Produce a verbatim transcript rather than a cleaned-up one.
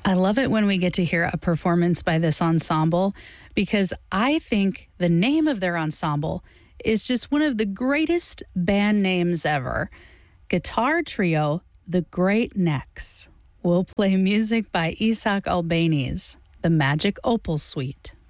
I love it when we get to hear a performance by this ensemble because I think the name of their ensemble is just one of the greatest band names ever. Guitar trio, The Great Necks. We'll play music by Isaac Albeniz, the Magic Opal Suite.